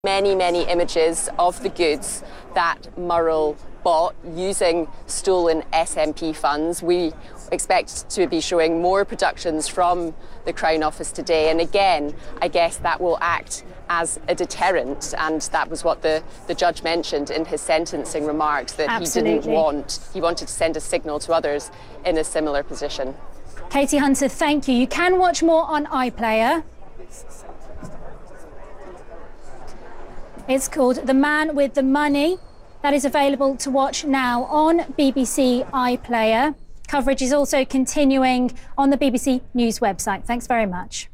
Many images of the goods that Murrell bought using stolen SNP funds. We expect to be showing more productions from the Crown Office today, and again, I guess that will act as a deterrent, and that was what the judge mentioned in his sentencing remarks, that Absolutely. he wanted to send a signal to others in a similar position. Katie Hunter, thank you. You can watch more on iPlayer. It's called The Man with the Money. That is available to watch now on BBC iPlayer. Coverage is also continuing on the BBC News website. Thanks very much.